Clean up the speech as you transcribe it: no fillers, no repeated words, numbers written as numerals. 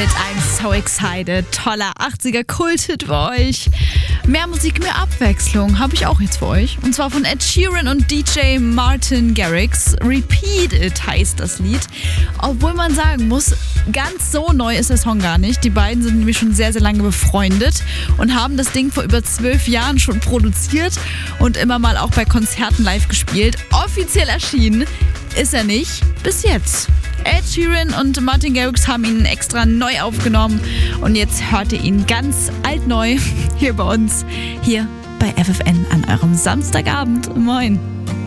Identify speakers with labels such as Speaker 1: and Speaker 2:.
Speaker 1: mit I'm So Excited. Toller 80er-Kulthit für euch. Mehr Musik, mehr Abwechslung habe ich auch jetzt für euch. Und zwar von Ed Sheeran und DJ Martin Garrix. Repeat It heißt das Lied. Obwohl man sagen muss, ganz so neu ist der Song gar nicht. Die beiden sind nämlich schon sehr, sehr lange befreundet und haben das Ding vor über 12 Jahren schon produziert und immer mal auch bei Konzerten live gespielt. Offiziell erschienen ist er nicht, bis jetzt. Ed Sheeran und Martin Garrix haben ihn extra neu aufgenommen und jetzt hört ihr ihn ganz altneu hier bei uns, hier bei FFN an eurem Samstagabend. Moin.